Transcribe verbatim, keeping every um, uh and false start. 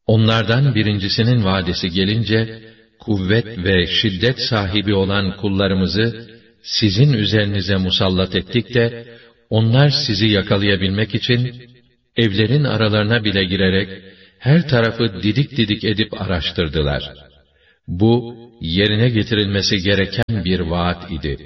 Onlardan birincisinin vadesi gelince, kuvvet ve şiddet sahibi olan kullarımızı sizin üzerinize musallat ettik de, onlar sizi yakalayabilmek için, evlerin aralarına bile girerek, her tarafı didik didik edip araştırdılar. Bu, yerine getirilmesi gereken bir vaat idi.